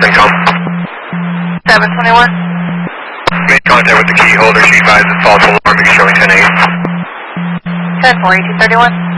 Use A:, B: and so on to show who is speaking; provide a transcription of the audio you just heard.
A: CENTCOM.
B: 721.
A: Made contact with the key holder. She advised that false alarm is showing 10-8.
B: 10-4, 1831.